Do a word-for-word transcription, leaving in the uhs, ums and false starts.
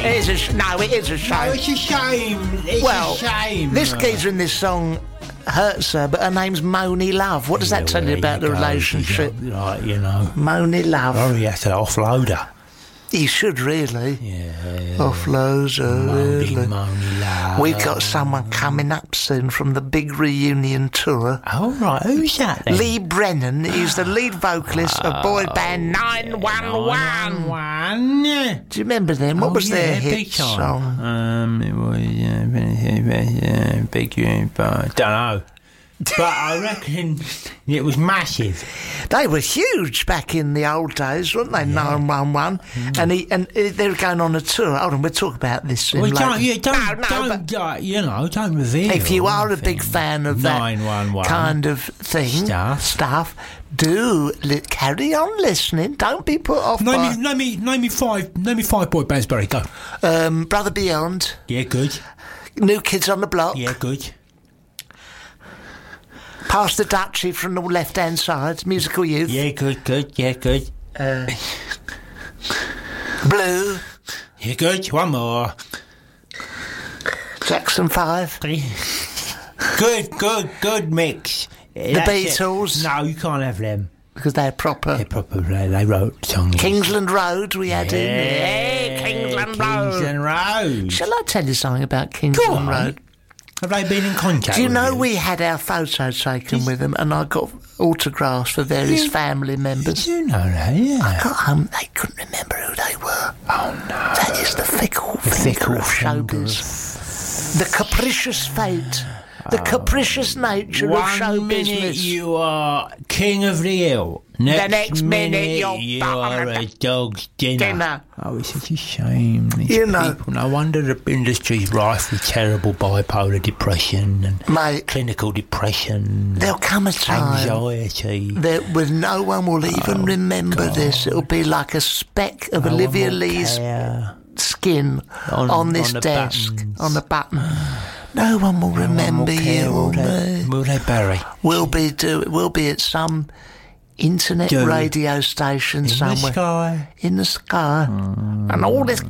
It is a sh- no, it is a shame. No, it's a shame. It's well, a shame. this geezer in this song hurts her, but her name's Moni Love. What does Yeah, that tell well, you about the there you go. relationship? You know, Like, you know. Moni Love. Oh, you have to offload her. He should really. Yeah. Offloads her, Moni, really. Moni Love. We've got someone coming up soon from the big reunion tour. Oh, right. Who's that then? Lee Brennan is the lead vocalist of boy band nine one one. One. Do you remember them? What Oh, was their yeah, hit big time. song? Um, it was uh, big. Uh, don't know. But I reckon it was massive. They were huge back in the old days, weren't they? nine one one. Mm. And he and uh, they were going on a tour. Hold on, we'll talk about this in Well, later. don't, yeah, don't, no, no, don't, uh, you know, don't reveal. if you are a anything. big fan of that nine one one kind of thing, Stuff. stuff do li- carry on listening. Don't be put off Name by me, name me, name me five, name me five boy bands. Barry, go. um, Brother Beyond, Yeah, good. New Kids on the Block, Yeah, good. Past the Duchy from the left-hand side, Musical Youth, Yeah, good, good. Yeah, good. uh, Blue, Yeah, good. One more. Jackson five, Good, good, good mix. The That's Beatles. it. No, you can't have them. because they're proper. They're proper. They, they wrote songs. Kingsland Road we had in there. Yeah, Kingsland Road. Kingsland Road. Shall I tell you something about Kingsland on. Road? Have they been in contact Do you with know you? we had our photos taken with them, and I got autographs for various You- family members. You know that, yeah. I got home, they couldn't remember who they were. Oh, no. That is the fickle, The fickle fickle of finger showbiz. The capricious fate, the capricious nature One of show minute business. you are king of the hill. Next, next minute minute you're you bottom are of a the dog's dinner. dinner. Oh, it's such a shame. These You know. people. No wonder the industry's rife with terrible bipolar depression and Mate, clinical depression, there'll come a time anxiety. that with no one will even Oh, remember God. this. It'll be like a speck of No one Olivia will Lee's care. skin on, On- this on the desk, buttons. on the button. No one will No one remember will care, you will or they? me. Will they, Barry? We'll be do. We'll be at some internet Do- radio station In somewhere the sky. in the sky, and all this